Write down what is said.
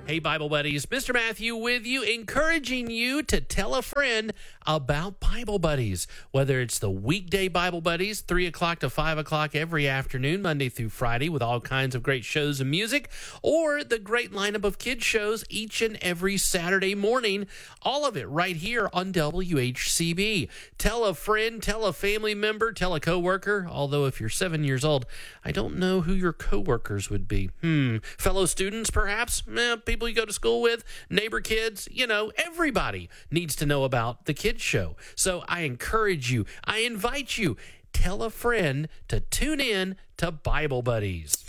Hey, Bible buddies, Mr. Matthew with you, encouraging you to tell a friend about Bible buddies. Whether it's the weekday Bible buddies, 3 o'clock to 5 o'clock every afternoon, Monday through Friday, with all kinds of great shows and music, or the great lineup of kids shows each and every Saturday morning, all of it right here on WHCB. Tell a friend, tell a family member, tell a coworker, although if you're 7 years old, I don't know who your coworkers would be. Fellow students, perhaps? People you go to school with, neighbor kids, everybody needs to know about the kids show. So I encourage you, I invite you, tell a friend to tune in to Bible Buddies.